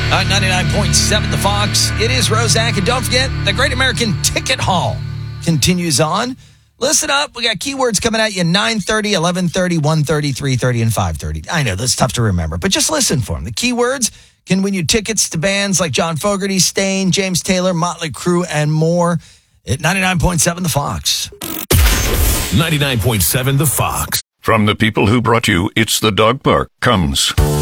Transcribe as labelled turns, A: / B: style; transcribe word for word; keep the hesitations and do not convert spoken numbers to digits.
A: Uh, ninety-nine point seven The Fox. It is Roszak. And don't forget, the Great American Ticket Haul continues on. Listen up. We got keywords coming at you nine thirty, eleven thirty, one thirty, three thirty, and five thirty. I know that's tough to remember, but just listen for them. The keywords can win you tickets to bands like John Fogerty, Stain, James Taylor, Motley Crue, and more at ninety-nine point seven The Fox.
B: ninety-nine point seven The Fox.
C: From the people who brought you It's the Dog Park comes